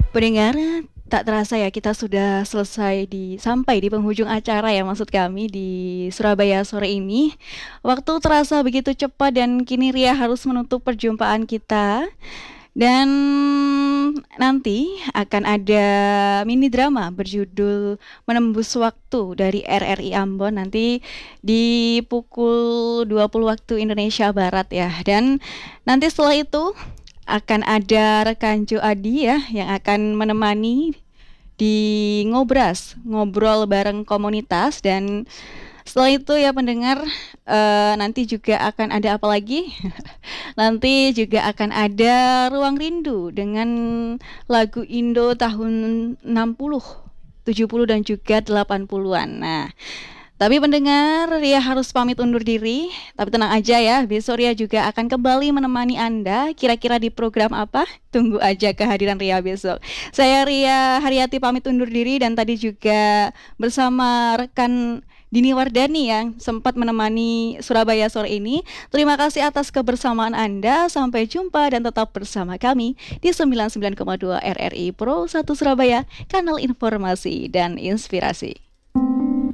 Pendengar, tak terasa ya kita sudah sampai di penghujung acara ya maksud kami di Surabaya sore ini. Waktu terasa begitu cepat dan kini Ria harus menutup perjumpaan kita. Dan nanti akan ada mini drama berjudul Menembus Waktu dari RRI Ambon nanti di pukul 20 waktu Indonesia Barat ya. Dan nanti setelah itu akan ada rekan Jo Adi ya yang akan menemani di Ngobras, ngobrol bareng komunitas. Dan setelah itu ya pendengar, nanti juga akan ada apa lagi? Nanti juga akan ada Ruang Rindu dengan lagu Indo tahun 60, 70 dan juga 80-an. Nah, tapi pendengar, Ria harus pamit undur diri. Tapi tenang aja ya, besok Ria juga akan kembali menemani Anda. Kira-kira di program apa? Tunggu aja kehadiran Ria besok. Saya Ria Haryati pamit undur diri dan tadi juga bersama rekan Dini Wardani yang sempat menemani Surabaya sore ini. Terima kasih atas kebersamaan Anda. Sampai jumpa dan tetap bersama kami di 99,2 RRI Pro 1 Surabaya, kanal informasi dan inspirasi.